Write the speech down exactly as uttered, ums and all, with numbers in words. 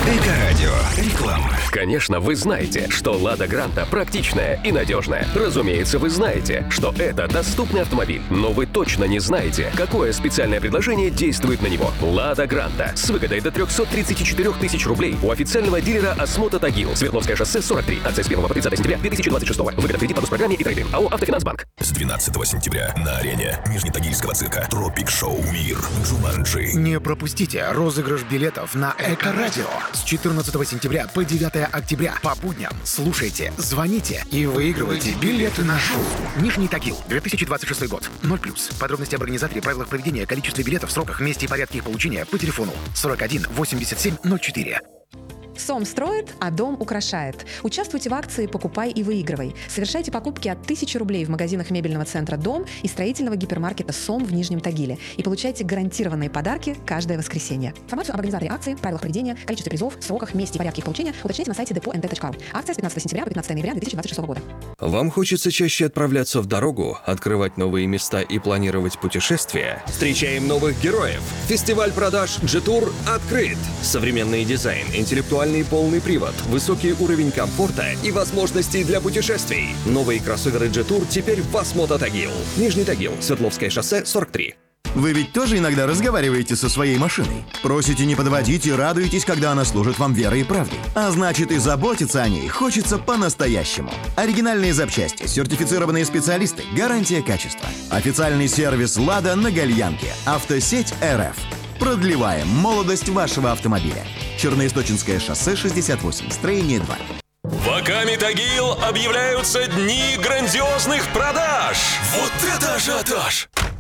Эко-радио. Реклама. Конечно, вы знаете, что «Лада Гранта» практичная и надежная. Разумеется, вы знаете, что это доступный автомобиль. Но вы точно не знаете, какое специальное предложение действует на него. «Лада Гранта» с выгодой до триста тридцать четыре тысяч рублей у официального дилера «Осмота Тагил». Свердловское шоссе, сорок три. Акция с первого по тридцатое сентября две тысячи двадцать шестого. Выгода в кредит по госпрограмме и трейдинг. АО «Автофинансбанк». С двенадцатого сентября на арене Нижнетагильского цирка «Тропик Шоу Мир» Джуманджи. Не пропустите розыгрыш билетов на Эко-радио с четырнадцатого сентября по девятое октября. По будням слушайте, звоните и выигрывайте билеты на шоу. Нижний Тагил, две тысячи двадцать шестой год. ноль плюс. Подробности об организаторе, правилах проведения, количестве билетов, сроках, месте и порядке их получения по телефону сорок один восемьдесят семь ноль четыре. СОМ строит, а дом украшает. Участвуйте в акции «Покупай и выигрывай». Совершайте покупки от тысячи рублей в магазинах мебельного центра «Дом» и строительного гипермаркета «СОМ» в Нижнем Тагиле. И получайте гарантированные подарки каждое воскресенье. Информацию об организаторе акции, правилах проведения, количестве призов, сроках, месте и порядке их получения уточните на сайте депо эн тэ точка ру. Акция с пятнадцатого сентября по пятнадцатое ноября две тысячи двадцать шестого года. Вам хочется чаще отправляться в дорогу, открывать новые места и планировать путешествия? Встречаем новых героев! Фестиваль продаж G-Tour открыт! Современный дизайн, интеллектуальный полный привод, высокий уровень комфорта и возможностей для путешествий. Новые кроссоверы G-Tour теперь в Осмота Тагил. Нижний Тагил, Свердловское шоссе, сорок три. Вы ведь тоже иногда разговариваете со своей машиной? Просите не подводить и радуетесь, когда она служит вам верой и правдой. А значит, и заботиться о ней хочется по-настоящему. Оригинальные запчасти, сертифицированные специалисты, гарантия качества. Официальный сервис «Лада» на Гальянке. Автосеть эр эф. Продлеваем молодость вашего автомобиля. Черноисточинское шоссе, шестьдесят восемь, строение два. В Аками Тагил объявляются дни грандиозных продаж! Вот это ажиотаж!